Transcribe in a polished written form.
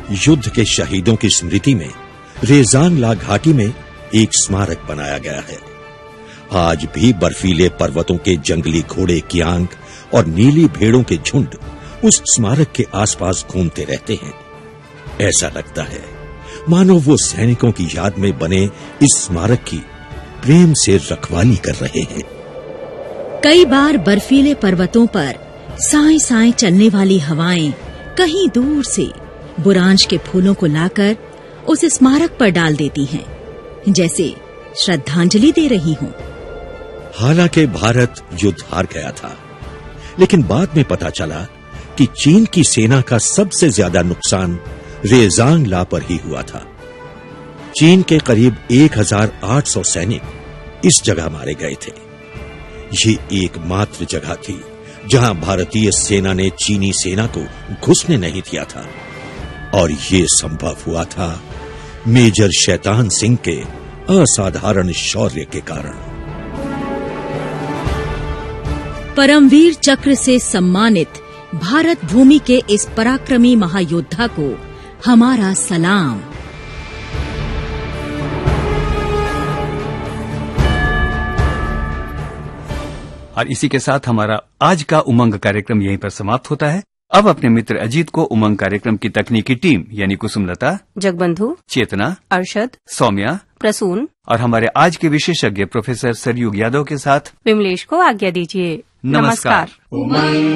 युद्ध के शहीदों की स्मृति में रेजांग ला घाटी में एक स्मारक बनाया गया है। आज भी बर्फीले पर्वतों के जंगली घोड़े कियांग और नीली भेड़ों के झुंड उस स्मारक के आसपास घूमते रहते हैं। ऐसा लगता है मानो वो सैनिकों की याद में बने इस स्मारक की प्रेम से रखवाली कर रहे हैं। कई बार बर्फीले पर्वतों पर साए साए चलने वाली हवाएं कहीं दूर से बुरांश के फूलों को लाकर उस स्मारक पर डाल देती हैं, जैसे श्रद्धांजलि दे रही हों। हालांकि भारत युद्ध हार गया था, लेकिन बाद में पता चला कि चीन की सेना का सबसे ज्यादा नुकसान रेजांग ला पर ही हुआ था। चीन के करीब 1800 सैनिक इस जगह मारे गए थे। ये एकमात्र जगह थी जहां भारतीय सेना ने चीनी सेना को घुसने नहीं दिया था, और ये संभव हुआ था मेजर शैतान सिंह के असाधारण शौर्य के कारण। परमवीर चक्र से सम्मानित भारत भूमि के इस पराक्रमी महायोद्धा को हमारा सलाम। और इसी के साथ हमारा आज का उमंग कार्यक्रम यहीं पर समाप्त होता है। अब अपने मित्र अजीत को उमंग कार्यक्रम की तकनीकी टीम यानी कुसुमलता, जगबंधु, चेतना, अरशद, सौम्या, प्रसून और हमारे आज के विशेषज्ञ प्रोफेसर सरयुग यादव के साथ विमलेश को आज्ञा दीजिए। नमस्कार। नमस्कार।